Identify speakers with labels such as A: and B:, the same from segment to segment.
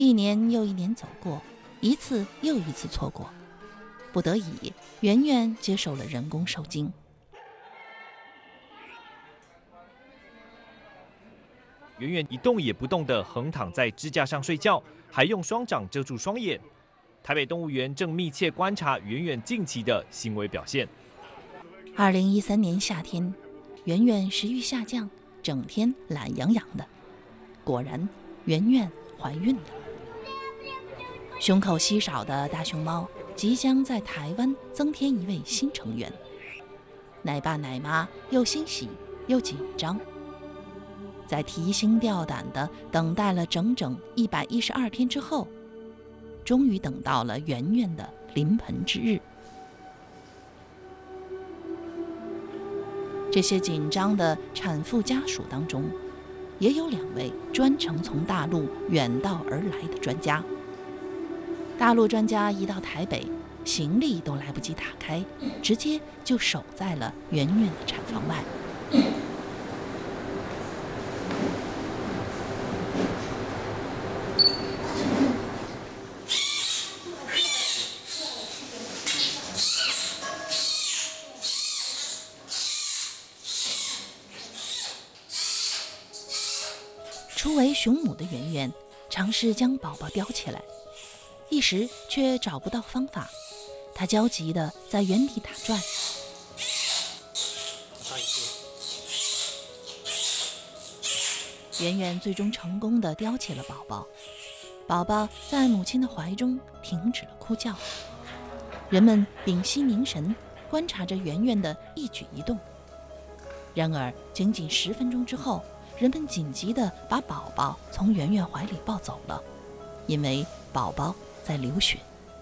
A: 一年又一年走过，一次又一次错过，不得已，圆圆接受了人工受精。
B: 圆圆一动也不动地横躺在支架上睡觉，还用双掌遮住双眼。台北动物园正密切观察圆圆近期的行为表现。
A: 2013年夏天，圆圆食欲下降，整天懒洋洋的。果然，圆圆怀孕了。胸口稀少的大熊猫即将在台湾增添一位新成员。奶爸奶妈又欣喜又紧张，在提心吊胆地等待了整整112天之后，终于等到了圆圆的临盆之日。这些紧张的产妇家属当中，也有2位专程从大陆远道而来的专家。大陆专家一到台北，行李都来不及打开，直接就守在了圆圆的产房外。初为雄母的圆圆尝试将宝宝叼起来，一时却找不到方法，她焦急地在原地打转。圆圆最终成功地叼起了宝宝，宝宝在母亲的怀中停止了哭叫。人们屏息凝神，观察着圆圆的一举一动。然而，仅仅10分钟之后，人们紧急地把宝宝从圆圆怀里抱走了，因为宝宝在流血。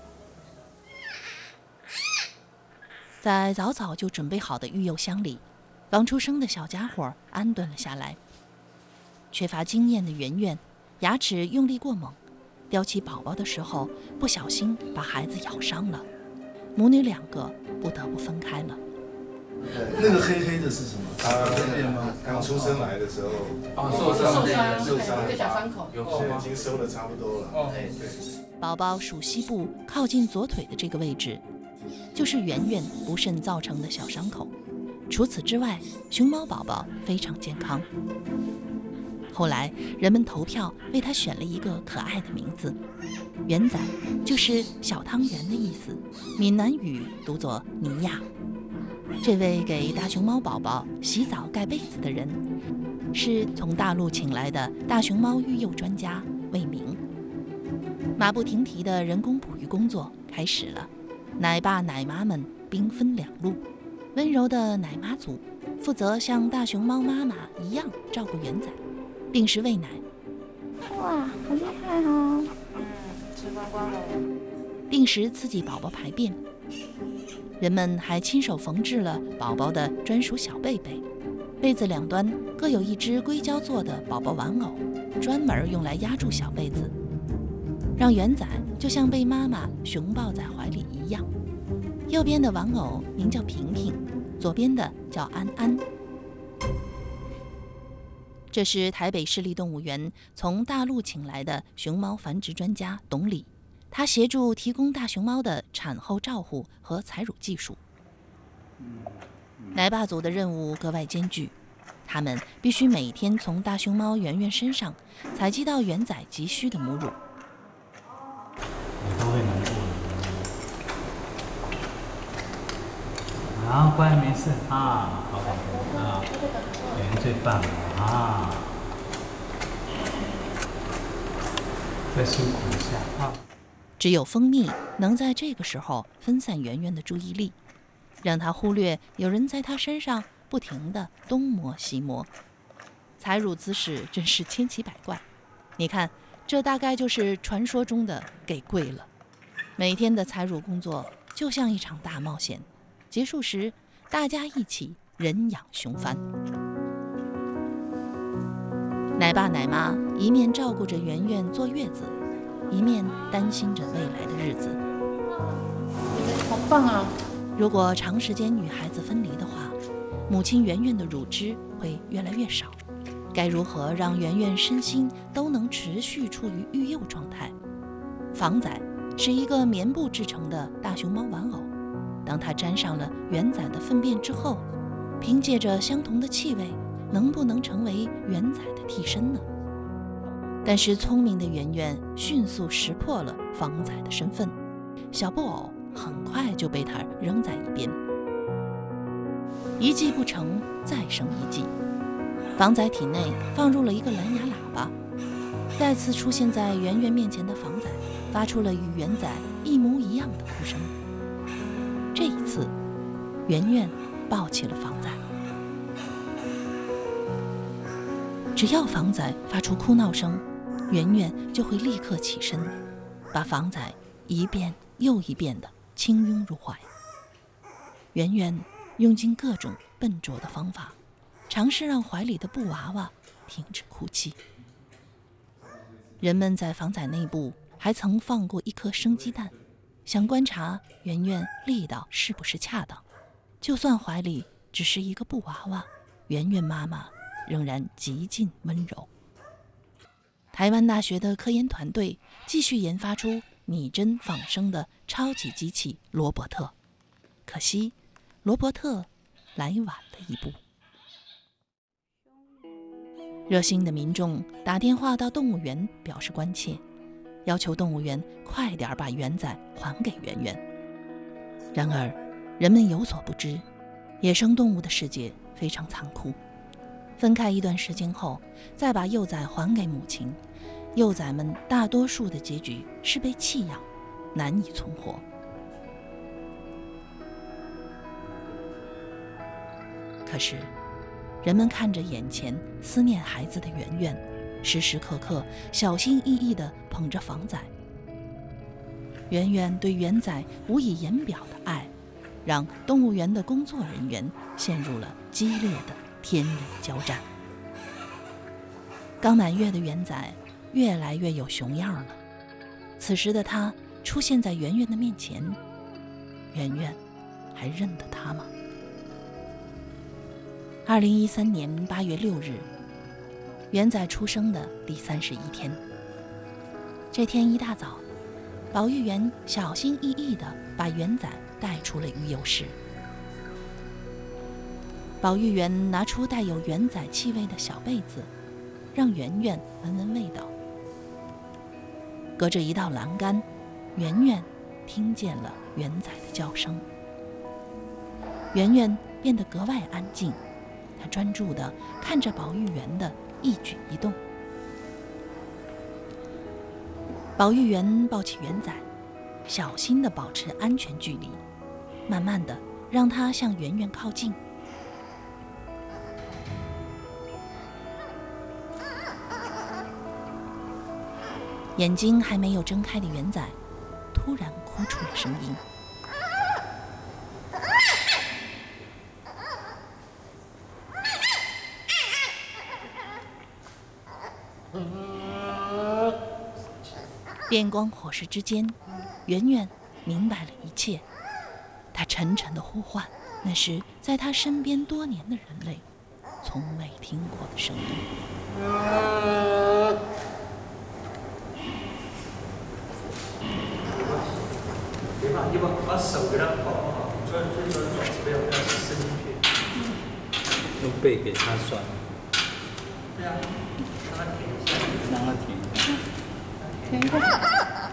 A: 在早早就准备好的育幼箱里，刚出生的小家伙安顿了下来。缺乏经验的圆圆牙齿用力过猛，叼起宝宝的时候不小心把孩子咬伤了，母女2个不得不分开了。
C: 那个黑黑的是什么？刚出生来的时候，受伤，
D: 一个小伤口，
C: 现在已经收的差不多了。对。
A: 宝宝属膝部靠近左腿的这个位置，就是圆圆不慎造成的小伤口。除此之外，熊猫宝宝非常健康。后来人们投票为它选了一个可爱的名字，圆仔，就是小汤圆的意思，闽南语读作尼亚。这位给大熊猫宝宝洗澡盖被子的人，是从大陆请来的大熊猫育幼专家魏明。马不停蹄的人工哺育工作开始了，奶爸奶妈们兵分2路，温柔的奶妈组负责像大熊猫妈妈一样照顾圆仔，定时喂奶。
E: 哇，好厉害哦！
D: 吃光光了。
A: 定时刺激宝宝排便。人们还亲手缝制了宝宝的专属小被被，被子2端各有一只硅胶做的宝宝玩偶，专门用来压住小被子，让圆仔就像被妈妈熊抱在怀里一样。右边的玩偶名叫平平，左边的叫安安。这是台北市立动物园从大陆请来的熊猫繁殖专家董理，他协助提供大熊猫的产后照护和采乳技术。奶爸组的任务格外艰巨，他们必须每天从大熊猫圆圆身上采集到圆仔急需的母乳。
F: 你都会难过的啊，乖，没事啊，好宝宝啊，圆最棒了啊，再辛苦一下啊。
A: 只有蜂蜜能在这个时候分散圆圆的注意力，让她忽略有人在她身上不停地东摸西摸。采乳姿势真是千奇百怪，你看，这大概就是传说中的给跪了。每天的采乳工作就像一场大冒险，结束时大家一起人仰熊翻。奶爸奶妈一面照顾着圆圆坐月子，一面担心着未来的日子。
D: 好棒啊！
A: 如果长时间与孩子分离的话，母亲圆圆的乳汁会越来越少， 该如何让圆圆身心都能持续处于育幼状态？房仔是一个棉布制成的大熊猫玩偶，当它沾上了圆仔的粪便之后，凭借着相同的气味，能不能成为圆仔的替身呢？但是聪明的圆圆迅速识破了房仔的身份，小布偶很快就被他扔在一边。一计不成，再生一计。房仔体内放入了一个蓝牙喇叭，再次出现在圆圆面前的房仔发出了与圆仔一模一样的哭声。这一次，圆圆抱起了房仔。只要房仔发出哭闹声，圆圆就会立刻起身，把房仔一遍又一遍地轻拥入怀。圆圆用尽各种笨拙的方法，尝试让怀里的布娃娃停止哭泣。人们在房仔内部还曾放过一颗生鸡蛋，想观察圆圆力道是不是恰当。就算怀里只是一个布娃娃，圆圆妈妈仍然极尽温柔。台湾大学的科研团队继续研发出拟真仿生的超级机器罗伯特，可惜罗伯特来晚了一步。热心的民众打电话到动物园表示关切，要求动物园快点把圆仔还给圆圆。然而人们有所不知，野生动物的世界非常残酷，分开一段时间后再把幼崽还给母亲，幼崽们大多数的结局是被弃养，难以存活。可是人们看着眼前思念孩子的圆圆，时时刻刻小心翼翼地捧着房仔。圆圆对圆仔无以言表的爱，让动物园的工作人员陷入了激烈的天人交战。刚满月的圆仔越来越有熊样了，此时的他出现在圆圆的面前，圆圆还认得他吗？2013年8月6日，圆仔出生的第31天。这天一大早，保育员小心翼翼地把圆仔带出了育幼室。保育员拿出带有圆仔气味的小被子，让圆圆闻闻味道。隔着一道栏杆，圆圆听见了圆仔的叫声。圆圆变得格外安静，她专注地看着保育员的一举一动。保育员抱起圆仔，小心地保持安全距离，慢慢地让他向圆圆靠近。眼睛还没有睁开的圆仔突然哭出了声音。电光火石之间，圆圆明白了一切。她沉沉的呼唤，那是在她身边多年的人类从未听过的声音。
F: 你把手给它保护好，最爪子不要伸进去，用背给它拴。对啊，让它舔一下，让它舔一下。
D: 舔一下。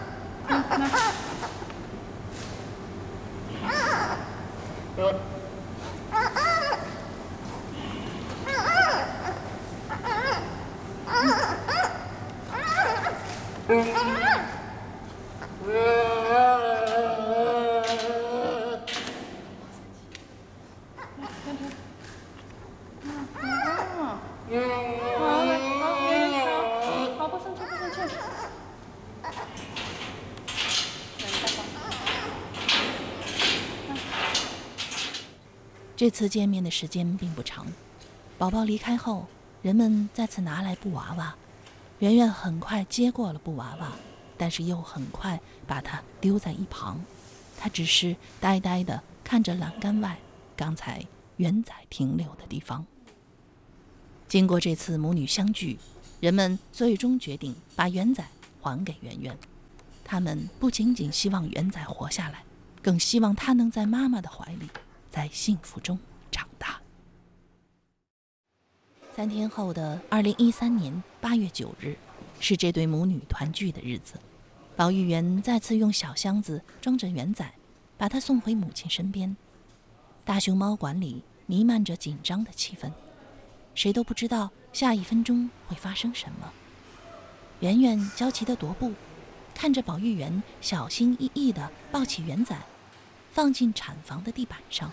A: 这次见面的时间并不长，宝宝离开后，人们再次拿来布娃娃，圆圆很快接过了布娃娃，但是又很快把它丢在一旁。她只是呆呆地看着栏杆外刚才圆仔停留的地方。 经过这次母女相聚，人们最终决定把圆仔还给圆圆。他们不仅仅希望圆仔活下来，更希望他能在妈妈的怀里，在幸福中长大。3天后的2013年8月9日，是这对母女团聚的日子。保育员再次用小箱子装着圆仔，把他送回母亲身边。大熊猫馆里弥漫着紧张的气氛，谁都不知道下1分钟会发生什么。圆圆焦急地踱步，看着保育员小心翼翼地抱起圆仔，放进产房的地板上。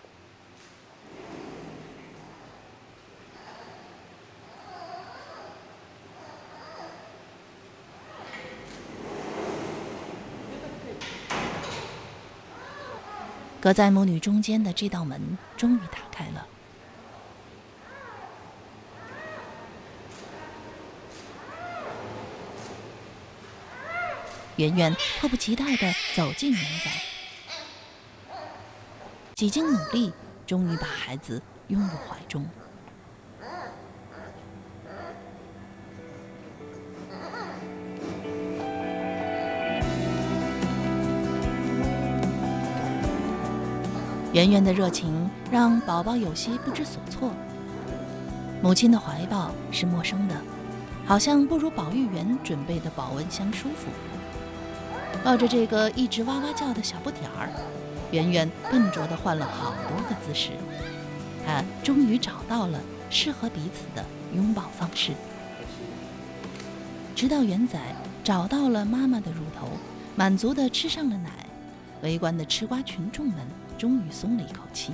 A: 隔在母女中间的这道门终于打开了。圆圆迫不及待地走进圆仔，几经努力，终于把孩子拥入怀中。圆圆的热情让宝宝有些不知所措，母亲的怀抱是陌生的，好像不如保育员准备的保温箱舒服。抱着这个一直哇哇叫的小不点儿，圆圆笨拙地换了好多个姿势，她终于找到了适合彼此的拥抱方式。直到圆仔找到了妈妈的乳头，满足地吃上了奶，围观的吃瓜群众们终于松了一口气。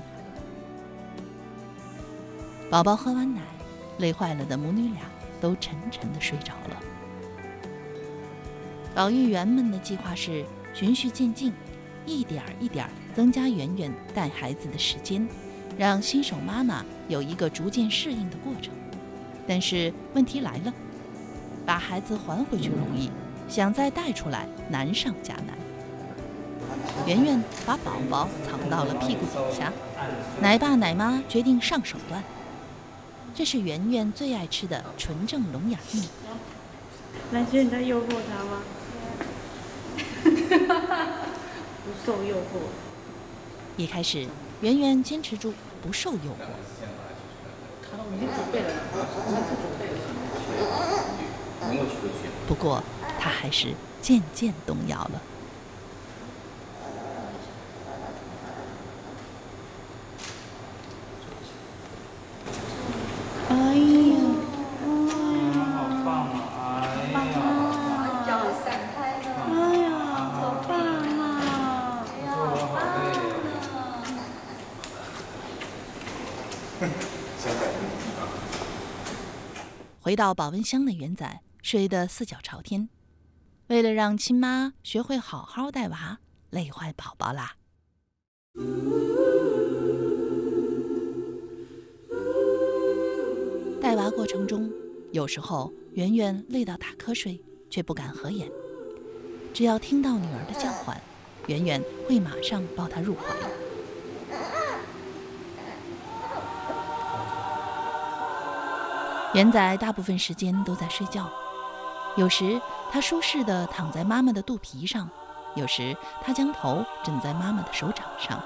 A: 宝宝喝完奶，累坏了的母女俩都沉沉地睡着了。保育员们的计划是循序渐进，一点一点增加圆圆带孩子的时间，让新手妈妈有一个逐渐适应的过程。但是问题来了，把孩子还回去容易，想再带出来难上加难。圆圆把宝宝藏到了屁股底下，奶爸奶妈决定上手段。这是圆圆最爱吃的纯正聋哑芋。
D: 蓝轩，你在诱惑他吗？不受诱惑。
A: 一开始，圆圆坚持住不受诱惑。
D: 我已经准备了，
A: 不过，她还是渐渐动摇了。
D: 哎呀，
F: 好棒啊！哎呀，
E: 脚散开了。
D: 哎呀，好棒啊！
E: 哎呀，好棒啊！
A: 回到保温箱的圆仔睡得4脚朝天，为了让亲妈学会好好带娃，累坏宝宝啦。带娃过程中，有时候圆圆累到打瞌睡，却不敢合眼。只要听到女儿的叫唤，圆圆会马上抱她入怀。圆仔大部分时间都在睡觉，有时他舒适地躺在妈妈的肚皮上，有时他将头枕在妈妈的手掌上。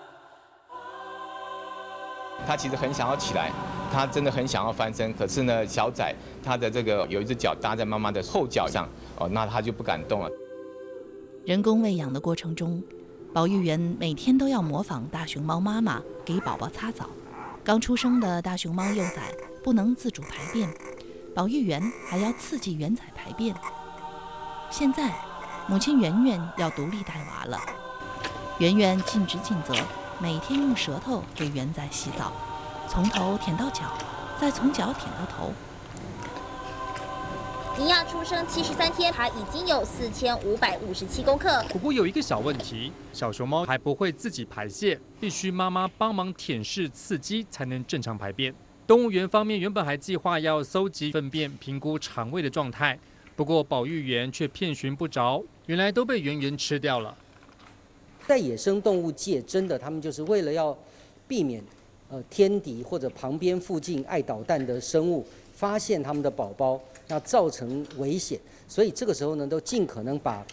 G: 他其实很想要起来，他真的很想要翻身，可是呢，小仔他的这个有一只脚搭在妈妈的后脚上，那他就不敢动了。
A: 人工喂养的过程中，保育员每天都要模仿大熊猫妈妈给宝宝擦澡。刚出生的大熊猫幼崽不能自主排便，保育员还要刺激圆仔排便。现在，母亲圆圆要独立带娃了。圆圆尽职尽责，每天用舌头给圆仔洗澡，从头舔到脚，再从脚舔到头。
H: 尼亚出生73天，他已经有4557公克。
I: 不过有一个小问题，小熊猫还不会自己排泄，必须妈妈帮忙舔舐刺激才能正常排便。动物园方面原本还计划要搜集粪便，评估肠胃的状态，不过保育员却遍寻不着，原来都被圆圆吃掉了。
J: 在野生动物界，真的他们就是为了要避免天敌或者旁边附近爱捣蛋的生物发现他们的宝宝，那造成危险，所以这个时候呢，都尽可能把